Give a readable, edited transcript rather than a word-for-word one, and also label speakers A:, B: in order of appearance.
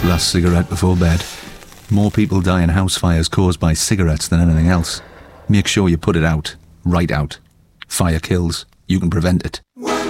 A: last cigarette before bed. More people die in house fires caused by cigarettes than anything else. Make sure you put it out. Right out. Fire kills. You can prevent it.